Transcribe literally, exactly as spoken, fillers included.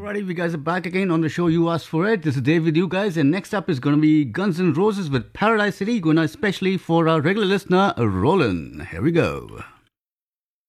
Alrighty, we guys are back again on the show You Asked For It. This is Dave with you guys, and next up is going to be Guns N' Roses with Paradise City, going out especially for our regular listener, Roland. Here we go.